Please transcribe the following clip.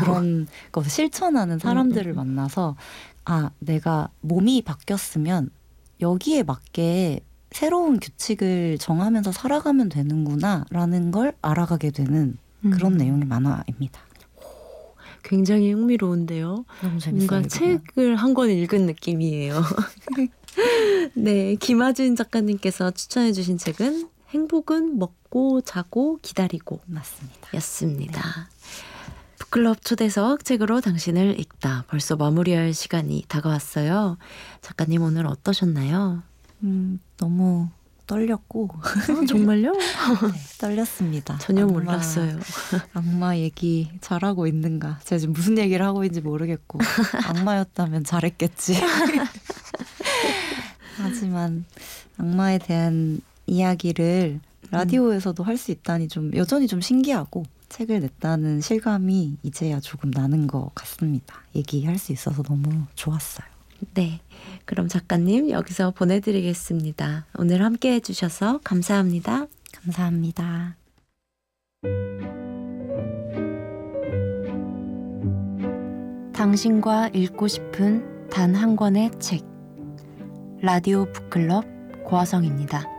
그런 거 실천하는 사람들을 만나서 아, 내가 몸이 바뀌었으면 여기에 맞게 새로운 규칙을 정하면서 살아가면 되는구나 라는 걸 알아가게 되는 그런 내용의 만화입니다. 굉장히 흥미로운데요. 너무 재밌어요. 뭔가 책을 한 권 읽은 느낌이에요. 네, 김하진 작가님께서 추천해 주신 책은 행복은 먹고 자고 기다리고 맞습니다. 였습니다. 북클럽 초대석 책으로 당신을 읽다. 벌써 마무리할 시간이 다가왔어요. 작가님 오늘 어떠셨나요? 너무 떨렸고 정말요? 네, 떨렸습니다. 전혀 몰랐어요. 악마 얘기 잘하고 있는가? 제가 지금 무슨 얘기를 하고 있는지 모르겠고 악마였다면 잘했겠지. 하지만 악마에 대한 이야기를 라디오에서도 할 수 있다니 좀 여전히 좀 신기하고 책을 냈다는 실감이 이제야 조금 나는 것 같습니다. 얘기할 수 있어서 너무 좋았어요. 네, 그럼 작가님 여기서 보내드리겠습니다. 오늘 함께 해주셔서 감사합니다. 감사합니다. 당신과 읽고 싶은 단 한 권의 책. 라디오 북클럽 고화성입니다.